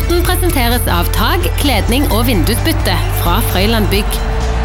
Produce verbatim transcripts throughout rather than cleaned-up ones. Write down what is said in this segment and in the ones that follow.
Sporten presenteres av tag, kledning og vindusbytte fra Frøyland Bygg.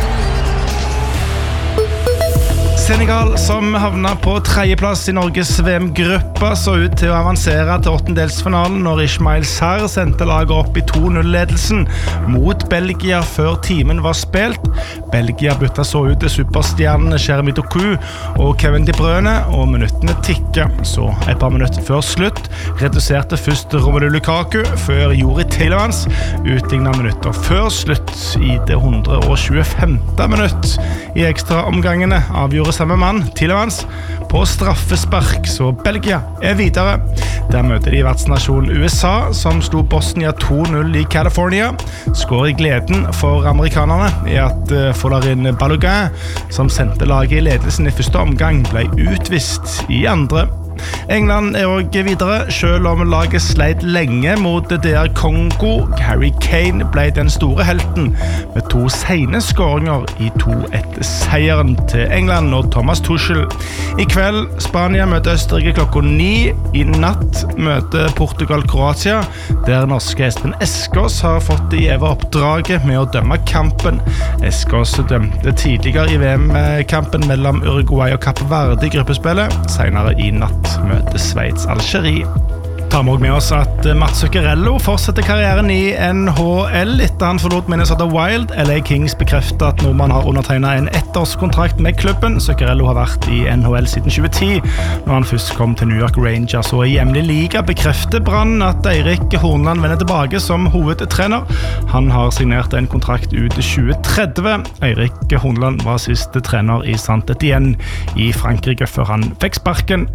Senegal, som havnet på tredjeplass i Norges V M-gruppa, så ut til å avansere til åttendelsfinalen når Ismail Sarr sendte laget opp i to null-ledelsen mot Belgia før timen var spilt. Belgia bytta så ut til superstjernene Jeremy Doku og Kevin De Bruyne, og minuttene tikket. Så et par minutter før slutt reduserte først Romelu Lukaku, før Juri Tillemans utlignet minutter før slutt i det one hundred twenty-fifth minutt. I ekstra omgangene avgjorde samme mann, Tillemans, på straffespark, så Belgia er videre. Der møter de vertsnasjonen U S A, som slo Bosnia two null i California. Skår i gleden for amerikanerne i at uh, Folarin Balogun, som sendte laget i ledelsen i første omgang, ble utvist i andre. England er også videre, selv om laget sleit lenge mot D R Kongo. Harry Kane ble den store helten med to sene skåringer i to one seieren til England og Thomas Tuchel. I kveld Spania møter Østerrike klokka ni. I natt møter Portugal Kroatia, der norske Espen Eskås har fått det gjeve oppdraget med å dømme kampen. Eskås dømte tidligere i V M-kampen mellom Uruguay og Kapp Verde i gruppespillet, senere i natt møter Sveits Algerie. Tar vi også med oss at Mats Zuccarello fortsetter karrieren i N H L etter han forlot Minnesota Wild. L A Kings bekrefter at nordmann har undertegnet en ettårskontrakt med klubben. Zuccarello har vært i N H L siden twenty ten, når han først kom til New York Rangers, og i hjemlig liga bekrefter Brann at Eirik Horneland vender tilbake som hovedtrener. Han har signert en kontrakt ut twenty thirty. Eirik Horneland var siste trener i Saint-Étienne i Frankrike før han fikk sparken.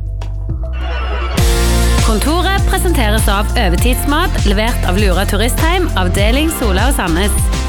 Kontoret presenteres av Øvetidsmat, levert av Lura Turistheim, avdeling Sola og Sandnes.